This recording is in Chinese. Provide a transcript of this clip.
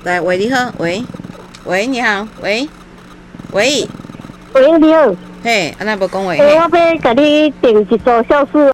来，喂，你好，喂，喂，你好，喂，喂， 喂，你好。 嘿，安那无讲话？ 我要甲你订一组小事